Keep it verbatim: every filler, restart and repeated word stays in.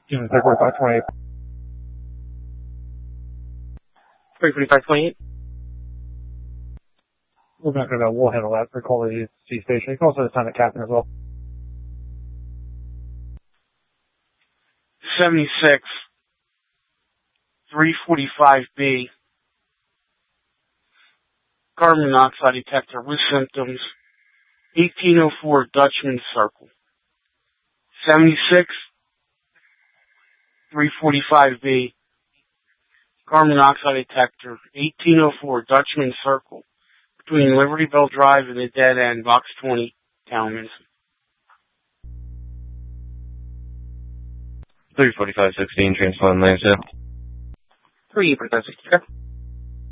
Unit three forty-five twenty-eight. three forty-five twenty-eight. We're not going to, we'll handle that for call the C station. You can also assign a captain as well. seventy-six, three forty-five B. Carbon monoxide detector with symptoms. eighteen oh four Dutchman Circle. seventy-six, three forty-five B. Carbon monoxide detector. eighteen oh four Dutchman Circle. Between Libertyville Drive and the dead end, box twenty, Talmadge. three forty-five sixteen, transpond Lansdale. three forty-five sixteen.